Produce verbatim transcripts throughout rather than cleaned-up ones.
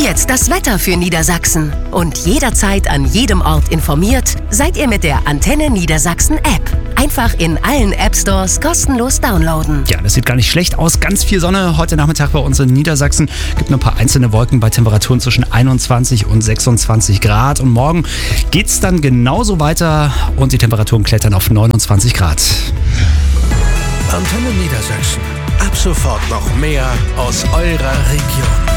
jetzt das Wetter für Niedersachsen. Und jederzeit an jedem Ort informiert seid ihr mit der Antenne Niedersachsen App. Einfach in allen App Stores kostenlos downloaden. Ja, das sieht gar nicht schlecht aus. Ganz viel Sonne heute Nachmittag bei uns in Niedersachsen. Gibt nur ein paar einzelne Wolken bei Temperaturen zwischen einundzwanzig und sechsundzwanzig Grad. Und morgen geht's dann genauso weiter und die Temperaturen klettern auf neunundzwanzig Grad. Antenne Niedersachsen. Ab sofort noch mehr aus eurer Region.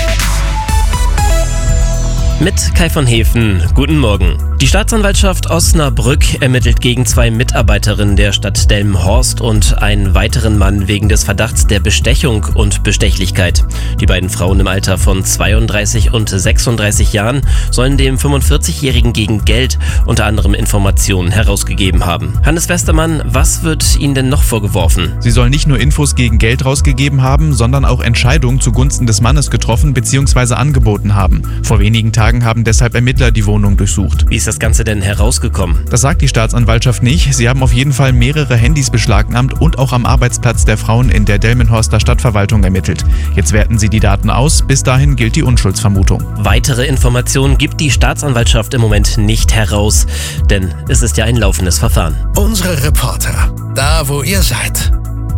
Mit Kai von Hefen, guten Morgen. Die Staatsanwaltschaft Osnabrück ermittelt gegen zwei Mitarbeiterinnen der Stadt Delmenhorst und einen weiteren Mann wegen des Verdachts der Bestechung und Bestechlichkeit. Die beiden Frauen im Alter von zweiunddreißig und sechsunddreißig Jahren sollen dem fünfundvierzigjährigen gegen Geld unter anderem Informationen herausgegeben haben. Hannes Westermann, was wird ihnen denn noch vorgeworfen? Sie sollen nicht nur Infos gegen Geld rausgegeben haben, sondern auch Entscheidungen zugunsten des Mannes getroffen bzw. angeboten haben. Vor wenigen Tagen haben deshalb Ermittler die Wohnung durchsucht. Wie ist das Ganze denn herausgekommen? Das sagt die Staatsanwaltschaft nicht. Sie haben auf jeden Fall mehrere Handys beschlagnahmt und auch am Arbeitsplatz der Frauen in der Delmenhorster Stadtverwaltung ermittelt. Jetzt werten sie die Daten aus. Bis dahin gilt die Unschuldsvermutung. Weitere Informationen gibt die Staatsanwaltschaft im Moment nicht heraus, denn es ist ja ein laufendes Verfahren. Unsere Reporter, da wo ihr seid.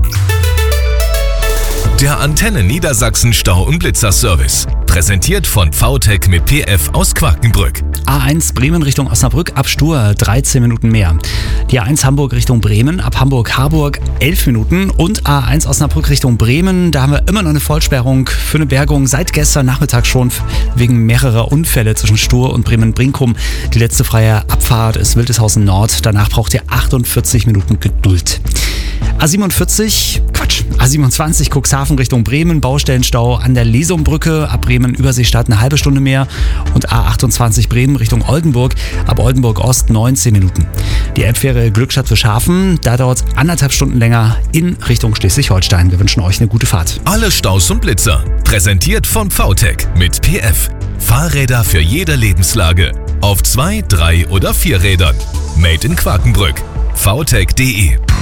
Der Antenne Niedersachsen Stau- und Blitzer-Service. Präsentiert von V T E C mit P F aus Quakenbrück. A eins Bremen Richtung Osnabrück ab Stur dreizehn Minuten mehr. Die A eins Hamburg Richtung Bremen ab Hamburg-Harburg elf Minuten. Und A eins Osnabrück Richtung Bremen, da haben wir immer noch eine Vollsperrung für eine Bergung seit gestern Nachmittag schon wegen mehrerer Unfälle zwischen Stur und Bremen-Brinkum. Die letzte freie Abfahrt ist Wildeshausen Nord. Danach braucht ihr achtundvierzig Minuten Geduld. A siebenundvierzig, Quatsch, A siebenundzwanzig Cuxhaven Richtung Bremen, Baustellenstau an der Lesumbrücke, ab Bremen Überseestadt eine halbe Stunde mehr und A achtundzwanzig Bremen Richtung Oldenburg, ab Oldenburg Ost neunzehn Minuten. Die Elbfähre Glückstadt zu Schafen, da dauert es anderthalb Stunden länger in Richtung Schleswig-Holstein. Wir wünschen euch eine gute Fahrt. Alle Staus und Blitzer, präsentiert von V T E C mit P F. Fahrräder für jede Lebenslage, auf zwei, drei oder vier Rädern. Made in Quakenbrück. V T E C punkt de